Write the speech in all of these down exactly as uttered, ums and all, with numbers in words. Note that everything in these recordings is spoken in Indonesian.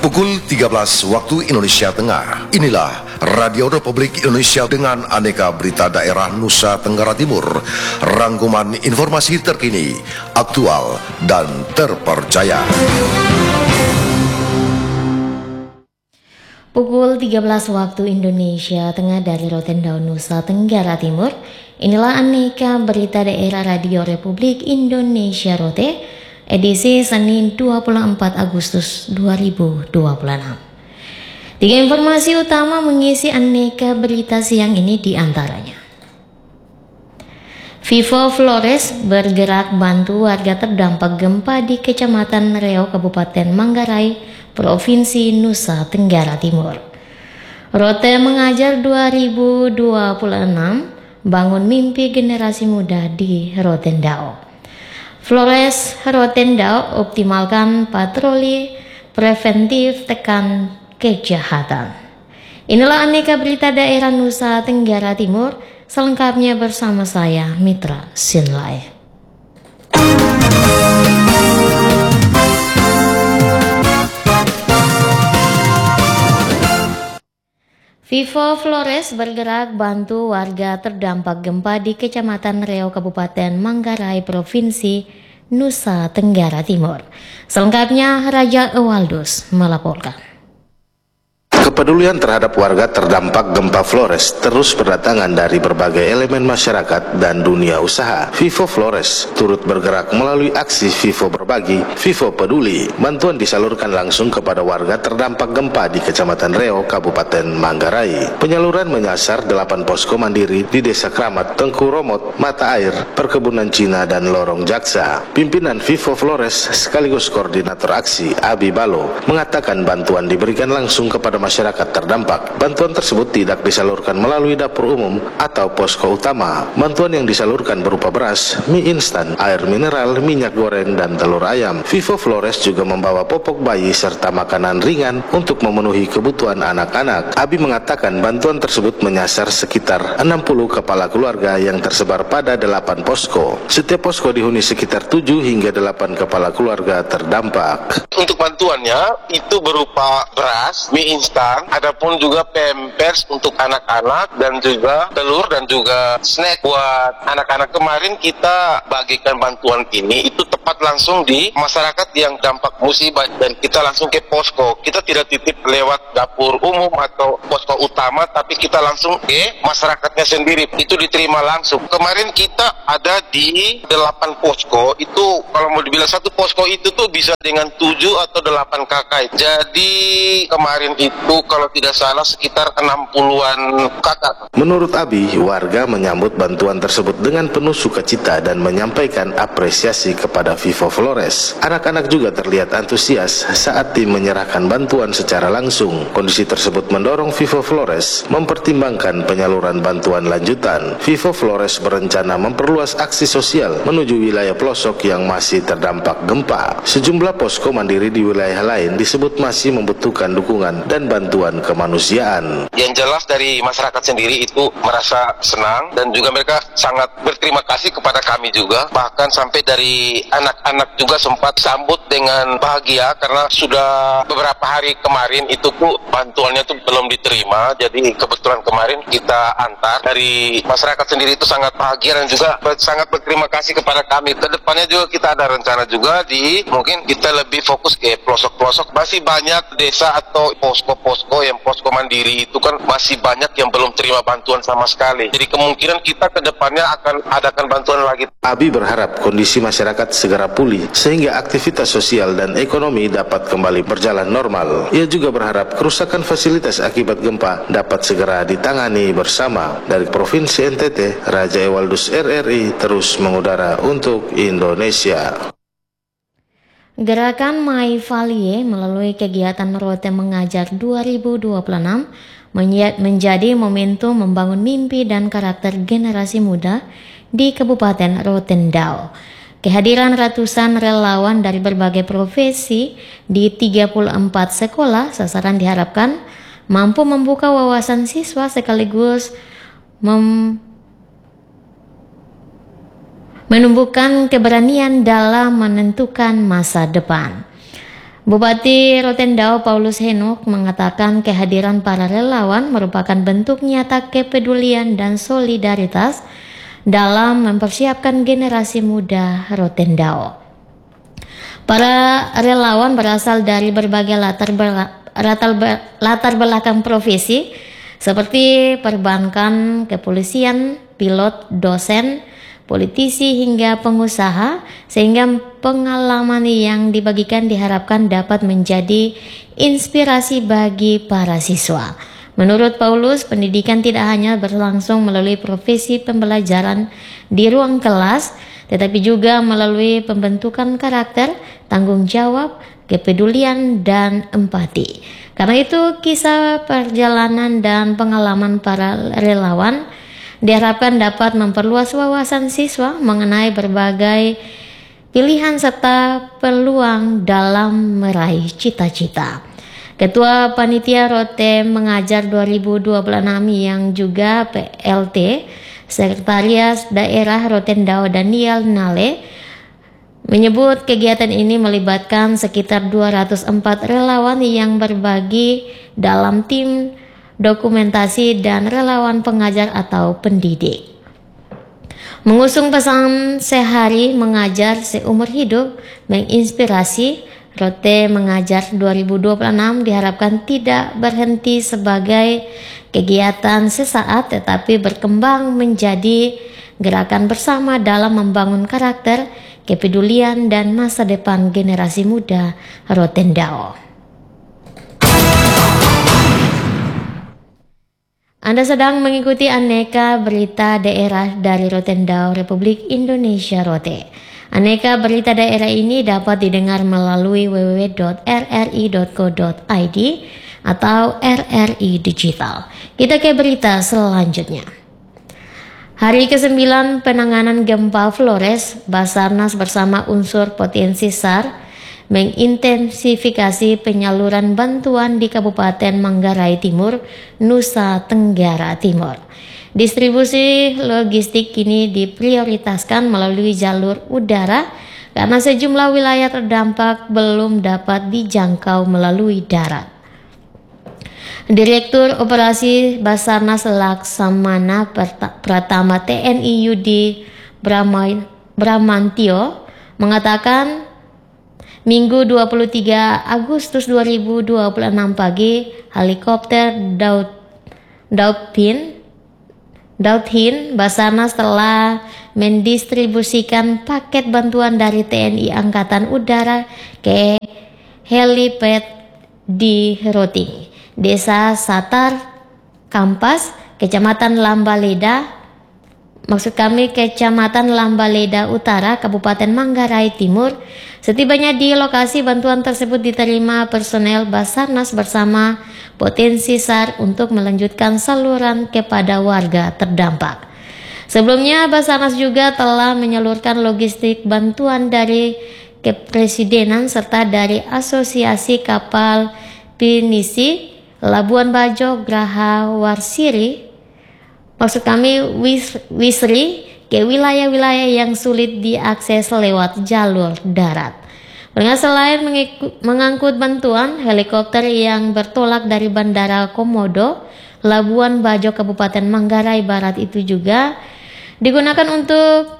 Pukul tiga belas waktu Indonesia Tengah. Inilah Radio Republik Indonesia dengan aneka berita daerah Nusa Tenggara Timur. Rangkuman informasi terkini, aktual, dan terpercaya. Pukul tiga belas waktu Indonesia Tengah dari Rotendao, Nusa Tenggara Timur. Inilah aneka berita daerah Radio Republik Indonesia Rote. Edisi Senin dua puluh empat Agustus dua ribu dua puluh enam. Tiga informasi utama mengisi aneka berita siang ini diantaranya. Vivo Flores bergerak bantu warga terdampak gempa di Kecamatan Reo, Kabupaten Manggarai, Provinsi Nusa Tenggara Timur. Rote mengajar dua ribu dua puluh enam, bangun mimpi generasi muda di Rotendao. Flores Rotendao optimalkan patroli preventif tekan kejahatan. Inilah aneka berita daerah Nusa Tenggara Timur, selengkapnya bersama saya Mitra Sinlai. Vivo Flores bergerak bantu warga terdampak gempa di Kecamatan Reo, Kabupaten Manggarai, Provinsi Nusa Tenggara Timur. Selengkapnya Raja Ewaldus melaporkan. Kepedulian terhadap warga terdampak gempa Flores terus berdatangan dari berbagai elemen masyarakat dan dunia usaha. Vivo Flores turut bergerak melalui aksi Vivo Berbagi, Vivo Peduli. Bantuan disalurkan langsung kepada warga terdampak gempa di Kecamatan Reo, Kabupaten Manggarai. Penyaluran menyasar delapan posko mandiri di Desa Kramat, Tengku Romot, Mata Air, Perkebunan Cina, dan Lorong Jaksa. Pimpinan Vivo Flores sekaligus koordinator aksi Abi Balo mengatakan bantuan diberikan langsung kepada masyarakat masyarakat terdampak. Bantuan tersebut tidak disalurkan melalui dapur umum atau posko utama. Bantuan yang disalurkan berupa beras, mie instan, air mineral, minyak goreng, dan telur ayam. Vivo Flores juga membawa popok bayi serta makanan ringan untuk memenuhi kebutuhan anak-anak. Abi mengatakan bantuan tersebut menyasar sekitar enam puluh kepala keluarga yang tersebar pada delapan posko. Setiap posko dihuni sekitar tujuh hingga delapan kepala keluarga terdampak. Untuk bantuannya itu berupa beras, mie instan, adapun juga pampers untuk anak-anak dan juga telur dan juga snack buat anak-anak. Kemarin kita bagikan bantuan ini itu tepat langsung di masyarakat yang dampak musibah dan kita langsung ke posko. Kita tidak titip lewat dapur umum atau posko utama, tapi kita langsung ke masyarakatnya sendiri. Itu diterima langsung. Kemarin kita ada di delapan posko. Itu kalau mau dibilang satu posko itu tuh bisa dengan tujuh atau delapan kakak. Jadi kemarin itu kalau tidak salah sekitar enam puluhan kakak. Menurut Abi, warga menyambut bantuan tersebut dengan penuh sukacita dan menyampaikan apresiasi kepada Vivo Flores. Anak-anak juga terlihat antusias saat tim menyerahkan bantuan secara langsung. Kondisi tersebut mendorong Vivo Flores mempertimbangkan penyaluran bantuan lanjutan. Vivo Flores berencana memperluas aksi sosial menuju wilayah pelosok yang masih terdampak gempa. Sejumlah posko mandiri di wilayah lain disebut masih membutuhkan dukungan dan bantuan kemanusiaan. Yang jelas dari masyarakat sendiri itu merasa senang dan juga mereka sangat berterima kasih kepada kami juga. Bahkan sampai dari anak-anak juga sempat sambut dengan bahagia karena sudah beberapa hari kemarin itu tuh bantuannya tuh belum diterima. Jadi kebetulan kemarin kita antar. Dari masyarakat sendiri itu sangat bahagia dan juga sangat berterima kasih kepada kami. Kedepannya juga kita ada rencana juga di mungkin kita lebih fokus ke pelosok-pelosok. Masih banyak desa atau posko-posko yang posko mandiri itu kan masih banyak yang belum terima bantuan sama sekali. Jadi kemungkinan kita ke depannya akan adakan bantuan lagi. Abi berharap kondisi masyarakat segera pulih sehingga aktivitas sosial dan ekonomi dapat kembali berjalan normal. Ia juga berharap kerusakan fasilitas akibat gempa dapat segera ditangani bersama. Dari Provinsi N T T, Raja Ewaldus R R I terus mengudara untuk Indonesia. Gerakan My Valie melalui kegiatan Rote Mengajar dua ribu dua puluh enam menjadi momentum membangun mimpi dan karakter generasi muda di Kabupaten Rotendao. Kehadiran ratusan relawan dari berbagai profesi di tiga puluh empat sekolah sasaran diharapkan mampu membuka wawasan siswa sekaligus mem menumbuhkan keberanian dalam menentukan masa depan. Bupati Rotendao Paulus Henok mengatakan kehadiran para relawan merupakan bentuk nyata kepedulian dan solidaritas dalam mempersiapkan generasi muda Rotendao. Para relawan berasal dari berbagai latar, latar, latar belakang profesi seperti perbankan, kepolisian, pilot, dosen, politisi hingga pengusaha, sehingga pengalaman yang dibagikan diharapkan dapat menjadi inspirasi bagi para siswa. Menurut Paulus, pendidikan tidak hanya berlangsung melalui profesi pembelajaran di ruang kelas, tetapi juga melalui pembentukan karakter, tanggung jawab, kepedulian, dan empati. Karena itu, kisah perjalanan dan pengalaman para relawan diharapkan dapat memperluas wawasan siswa mengenai berbagai pilihan serta peluang dalam meraih cita-cita. Ketua Panitia Rote Mengajar dua ribu dua puluh enam yang juga P L T Sekretaris Daerah Rotendao Daniel Nale menyebut kegiatan ini melibatkan sekitar dua ratus empat relawan yang berbagi dalam tim dokumentasi dan relawan pengajar atau pendidik. Mengusung pesan sehari mengajar seumur hidup menginspirasi, Rote Mengajar dua ribu dua puluh enam diharapkan tidak berhenti sebagai kegiatan sesaat tetapi berkembang menjadi gerakan bersama dalam membangun karakter, kepedulian, dan masa depan generasi muda Rotendao. Anda sedang mengikuti Aneka Berita Daerah dari Rotendao, Republik Indonesia Rote. Aneka Berita Daerah ini dapat didengar melalui w w w titik r r i titik co titik i d atau R R I Digital. Kita ke berita selanjutnya. Hari kesembilan penanganan gempa Flores, Basarnas bersama unsur potensi S A R mengintensifikasi penyaluran bantuan di Kabupaten Manggarai Timur, Nusa Tenggara Timur. Distribusi logistik kini diprioritaskan melalui jalur udara karena sejumlah wilayah terdampak belum dapat dijangkau melalui darat. Direktur Operasi Basarnas Laksamana Pratama T N I Yudi Bramantio mengatakan Minggu dua puluh tiga Agustus dua ribu dua puluh enam pagi, helikopter Daud Daudhin Daudhin Basarnas telah mendistribusikan paket bantuan dari T N I Angkatan Udara ke helipad di Roting, Desa Satar Kampas, Kecamatan Lambaleda, maksud kami Kecamatan Lambaleda Utara, Kabupaten Manggarai Timur. Setibanya di lokasi, bantuan tersebut diterima personel Basarnas bersama potensi S A R untuk melanjutkan saluran kepada warga terdampak. Sebelumnya, Basarnas juga telah menyalurkan logistik bantuan dari Kepresidenan serta dari Asosiasi Kapal Pinisi Labuan Bajo Graha Warsiri, maksud kami Wis Wisri, ke wilayah-wilayah yang sulit diakses lewat jalur darat. Dengan selain mengangkut bantuan, helikopter yang bertolak dari Bandara Komodo, Labuan Bajo, Kabupaten Manggarai Barat itu juga digunakan untuk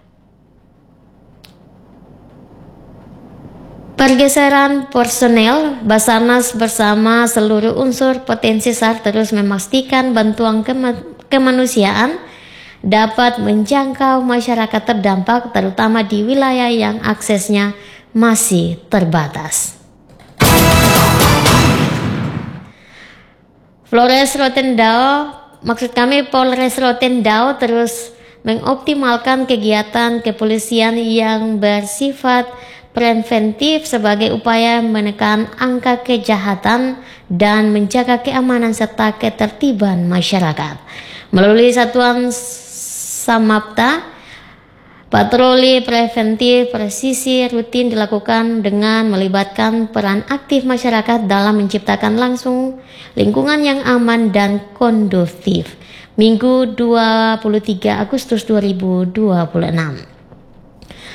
pergeseran personel. Basarnas bersama seluruh unsur potensi S A R terus memastikan bantuan kemanusiaan dapat menjangkau masyarakat terdampak, terutama di wilayah yang aksesnya masih terbatas. Flores Rotendao, maksud kami Polres Rotendao terus mengoptimalkan kegiatan kepolisian yang bersifat preventif sebagai upaya menekan angka kejahatan dan menjaga keamanan serta ketertiban masyarakat. Melalui satuan Samapta, patroli preventif presisi rutin dilakukan dengan melibatkan peran aktif masyarakat dalam menciptakan langsung lingkungan yang aman dan kondusif. Minggu dua puluh tiga Agustus dua ribu dua puluh enam.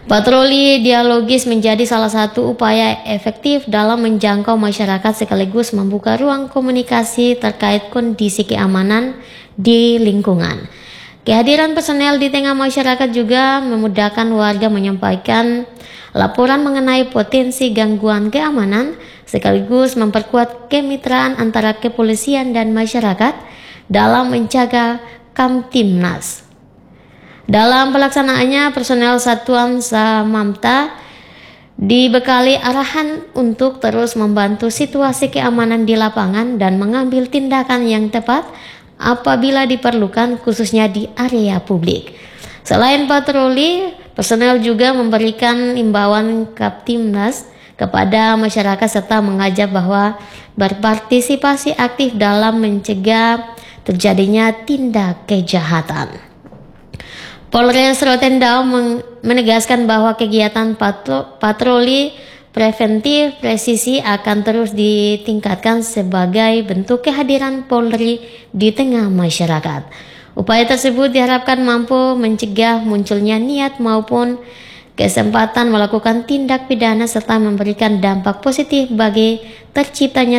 Patroli dialogis menjadi salah satu upaya efektif dalam menjangkau masyarakat sekaligus membuka ruang komunikasi terkait kondisi keamanan di lingkungan. Kehadiran personel di tengah masyarakat juga memudahkan warga menyampaikan laporan mengenai potensi gangguan keamanan sekaligus memperkuat kemitraan antara kepolisian dan masyarakat dalam menjaga Kamtibnas. Dalam pelaksanaannya, personel Satuan Samapta dibekali arahan untuk terus membantu situasi keamanan di lapangan dan mengambil tindakan yang tepat apabila diperlukan, khususnya di area publik. Selain patroli, personel juga memberikan imbauan Kamtibnas kepada masyarakat serta mengajak bahwa berpartisipasi aktif dalam mencegah terjadinya tindak kejahatan. Polres Rotendao menegaskan bahwa kegiatan patro, patroli preventif presisi akan terus ditingkatkan sebagai bentuk kehadiran Polri di tengah masyarakat. Upaya tersebut diharapkan mampu mencegah munculnya niat maupun kesempatan melakukan tindak pidana serta memberikan dampak positif bagi terciptanya